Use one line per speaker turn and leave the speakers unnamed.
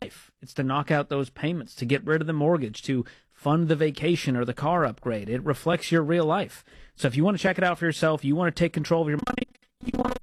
life. It's to knock out those payments, to get rid of the mortgage, to fund the vacation or the car upgrade. It reflects your real life. So if you want to check it out for yourself, you want to take control of your money, you want to